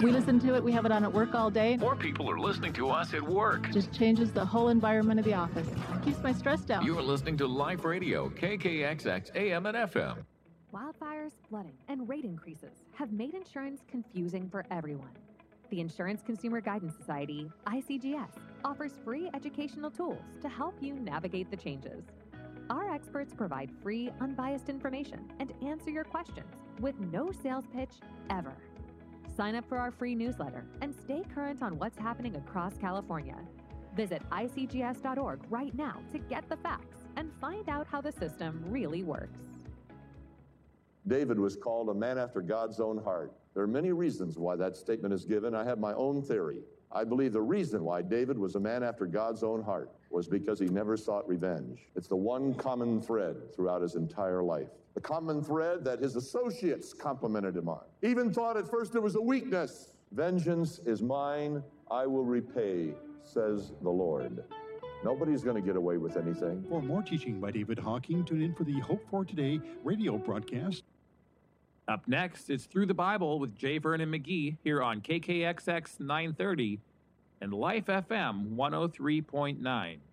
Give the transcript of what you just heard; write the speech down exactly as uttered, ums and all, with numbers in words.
We listen to it. We have it on at work all day. More people are listening to us at work. Just changes the whole environment of the office. Keeps my stress down. You are listening to Life Radio, K K X X A M and F M. Wildfires, flooding, and rate increases have made insurance confusing for everyone. The Insurance Consumer Guidance Society, I C G S, offers free educational tools to help you navigate the changes. Our experts provide free, unbiased information and answer your questions with no sales pitch ever. Sign up for our free newsletter and stay current on what's happening across California. Visit I C G S dot org right now to get the facts and find out how the system really works. David was called a man after God's own heart. There are many reasons why that statement is given. I have my own theory. I believe the reason why David was a man after God's own heart was because he never sought revenge. It's the one common thread throughout his entire life. The common thread that his associates complimented him on. Even thought at first it was a weakness. Vengeance is mine, I will repay, says the Lord. Nobody's going to get away with anything. For more teaching by David Hawking, tune in for the Hope for Today radio broadcast. Up next, it's Through the Bible with J. Vernon McGee here on K K X X nine thirty and Life F M one oh three point nine.